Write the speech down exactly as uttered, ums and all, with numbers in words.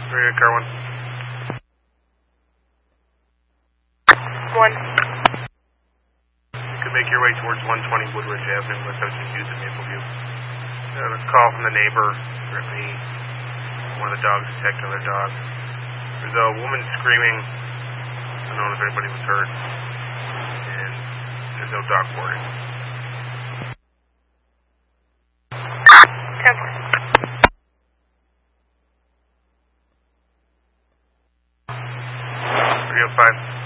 Radio car one. One. You could make your way towards one twenty Woodridge Avenue, West Ocean Views in Mapleview. Uh, a call from the neighbor. Apparently, one of the dogs attacked another dog. There's a woman screaming. I don't know if anybody was hurt. And there's no dog boarding. ten. three oh five.